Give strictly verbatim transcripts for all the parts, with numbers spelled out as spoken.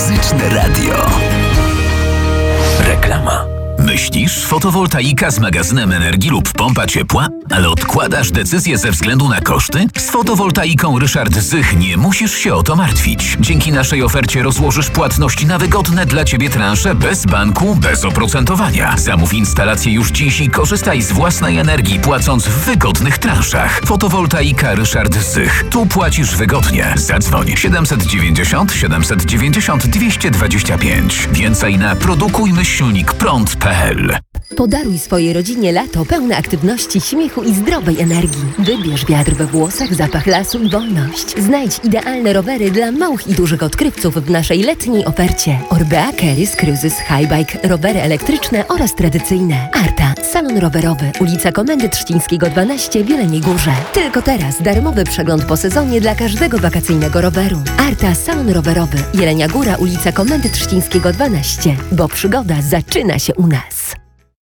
Muzyczne radio. Reklama. Myślisz, fotowoltaika z magazynem energii lub pompa ciepła? Ale odkładasz decyzję ze względu na koszty? Z fotowoltaiką Ryszard Zych nie musisz się o to martwić. Dzięki naszej ofercie rozłożysz płatności na wygodne dla Ciebie transze bez banku, bez oprocentowania. Zamów instalację już dziś i korzystaj z własnej energii, płacąc w wygodnych transzach. Fotowoltaika Ryszard Zych. Tu płacisz wygodnie. Zadzwoń siedemset dziewięćdziesiąt siedemset dziewięćdziesiąt dwieście dwadzieścia pięć. Więcej na produkuj myślnik prąd kropka p l. Podaruj swojej rodzinie lato pełne aktywności, śmiechu i zdrowej energii. Wybierz wiatr we włosach, zapach lasu i wolność. Znajdź idealne rowery dla małych i dużych odkrywców w naszej letniej ofercie. Orbea, Keris, Cruises, Highbike, rowery elektryczne oraz tradycyjne. Arta, salon rowerowy, ulica Komendy Trzcińskiego dwanaście w Jeleniej Górze. Tylko teraz darmowy przegląd po sezonie dla każdego wakacyjnego roweru. Arta, salon rowerowy, Jelenia Góra, ulica Komendy Trzcińskiego dwanaście. Bo przygoda zaczyna się u nas.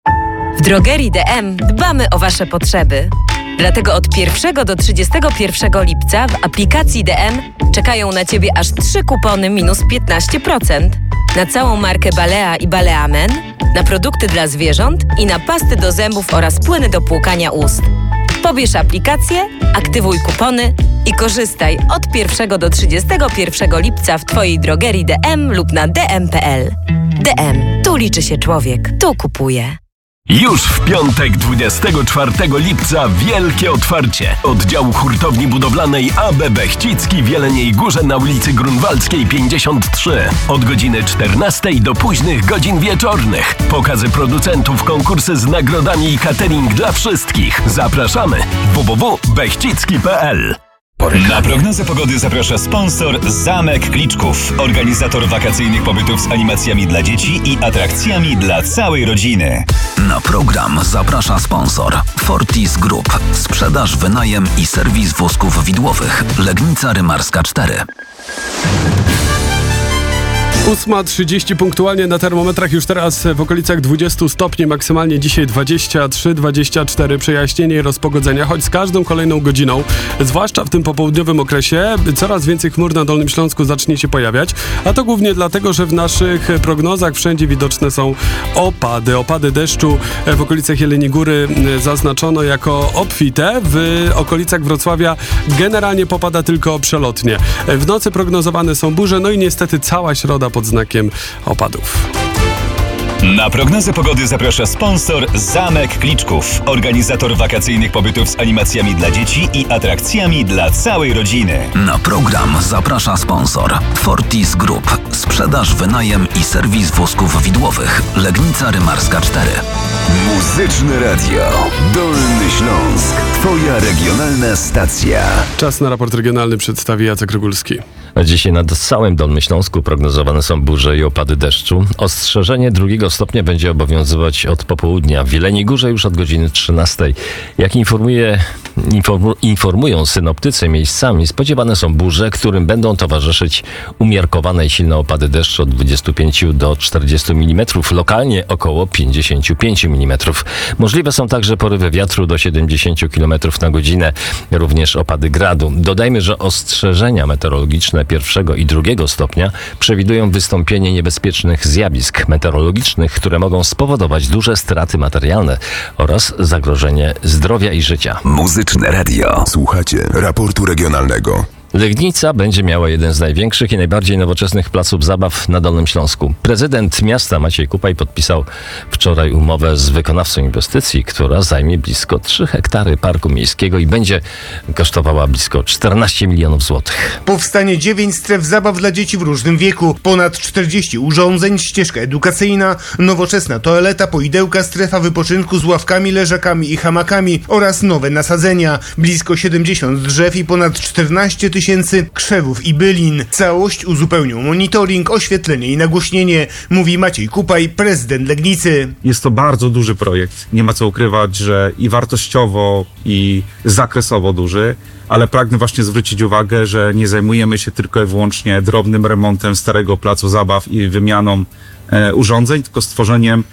W drogerii D M dbamy o Wasze potrzeby. Dlatego od pierwszego do trzydziestego pierwszego lipca w aplikacji D M czekają na Ciebie aż trzy kupony minus piętnaście procent. Na całą markę Balea i Balea Men, na produkty dla zwierząt i na pasty do zębów oraz płyny do płukania ust. Pobierz aplikację, aktywuj kupony i korzystaj od pierwszego do trzydziestego pierwszego lipca w Twojej drogerii D M lub na d m kropka p l. D M. Tu liczy się człowiek. Tu kupuje. Już w piątek, dwudziestego czwartego lipca, wielkie otwarcie oddziału hurtowni budowlanej A B Bechcicki w Jeleniej Górze na ulicy Grunwaldzkiej pięćdziesiąt trzy. Od godziny czternastej do późnych godzin wieczornych. Pokazy producentów, konkursy z nagrodami i catering dla wszystkich. Zapraszamy w w w kropka bechcicki kropka p l. Na prognozę pogody zaprasza sponsor Zamek Kliczków, organizator wakacyjnych pobytów z animacjami dla dzieci i atrakcjami dla całej rodziny. Na program zaprasza sponsor Fortis Group. Sprzedaż, wynajem i serwis wózków widłowych. Legnica Rymarska cztery. ósma trzydzieści punktualnie na termometrach, już teraz w okolicach dwudziestu stopni, maksymalnie dzisiaj dwadzieścia trzy dwadzieścia cztery. Przejaśnienie i rozpogodzenia, choć z każdą kolejną godziną, zwłaszcza w tym popołudniowym okresie, coraz więcej chmur na Dolnym Śląsku zacznie się pojawiać, a to głównie dlatego, że w naszych prognozach wszędzie widoczne są opady. Opady deszczu w okolicach Jeleniej Góry zaznaczono jako obfite, w okolicach Wrocławia generalnie popada tylko przelotnie. W nocy prognozowane są burze, no i niestety cała środa pod znakiem opadów. Na prognozę pogody zaprasza sponsor Zamek Kliczków, organizator wakacyjnych pobytów z animacjami dla dzieci i atrakcjami dla całej rodziny. Na program zaprasza sponsor Fortis Group. Sprzedaż, wynajem i serwis wózków widłowych. Legnica Rymarska cztery. Muzyczne radio. Dolny Śląsk. Twoja regionalna stacja. Czas na raport regionalny przedstawi Jacek Rogulski. Dzisiaj nad całym Dolnym Śląsku prognozowane są burze i opady deszczu. Ostrzeżenie drugiego stopnia będzie obowiązywać od popołudnia. W Jeleniej Górze już od godziny trzynastej. Jak informuje, informu, informują synoptycy, miejscami spodziewane są burze, którym będą towarzyszyć umiarkowane i silne opady deszczu od dwudziestu pięciu do czterdziestu milimetrów, lokalnie około pięćdziesięciu pięciu milimetrów. Możliwe są także porywy wiatru do siedemdziesięciu kilometrów na godzinę, również opady gradu. Dodajmy, że ostrzeżenia meteorologiczne pierwszego i drugiego stopnia przewidują wystąpienie niebezpiecznych zjawisk meteorologicznych, które mogą spowodować duże straty materialne oraz zagrożenie zdrowia i życia. Muzyczne radio. Słuchacie raportu regionalnego. Legnica będzie miała jeden z największych i najbardziej nowoczesnych placów zabaw na Dolnym Śląsku. Prezydent miasta Maciej Kupaj podpisał wczoraj umowę z wykonawcą inwestycji, która zajmie blisko trzy hektary parku miejskiego i będzie kosztowała blisko czternaście milionów złotych. Powstanie dziewięć stref zabaw dla dzieci w różnym wieku, ponad czterdzieści urządzeń, ścieżka edukacyjna, nowoczesna toaleta, poidełka, strefa wypoczynku z ławkami, leżakami i hamakami oraz nowe nasadzenia. Blisko siedemdziesiąt drzew i ponad czternaście tysięcy krzewów i bylin. Całość uzupełnią monitoring, oświetlenie i nagłośnienie, mówi Maciej Kupaj, prezydent Legnicy. Jest to bardzo duży projekt. Nie ma co ukrywać, że i wartościowo, i zakresowo duży, ale pragnę właśnie zwrócić uwagę, że nie zajmujemy się tylko i wyłącznie drobnym remontem starego placu zabaw i wymianą e, urządzeń, tylko stworzeniem